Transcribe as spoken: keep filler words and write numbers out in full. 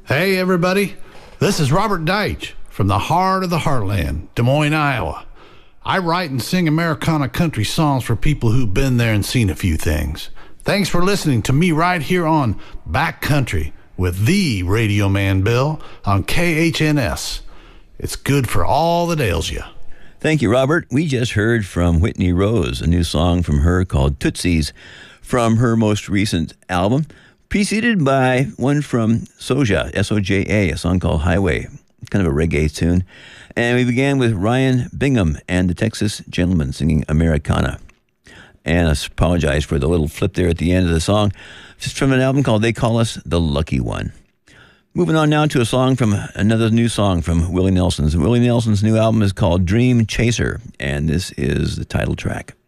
Hey, everybody. This is Robert Deitch from the heart of the heartland, Des Moines, Iowa. I write and sing Americana country songs for people who've been there and seen a few things. Thanks for listening to me right here on Backcountry with the Radio Man Bill on K H N S. It's good for all that ails you. Thank you, Robert. We just heard from Whitney Rose, a new song from her called Tootsies from her most recent album, preceded by one from Soja, S O J A, a song called Highway, kind of a reggae tune. And we began with Ryan Bingham and the Texas Gentlemen singing Americana. And I apologize for the little flip there at the end of the song. Just from an album called They Call Us the Lucky One. Moving on now to a song from another new song from Willie Nelson's. Willie Nelson's new album is called Dream Chaser, and this is the title track.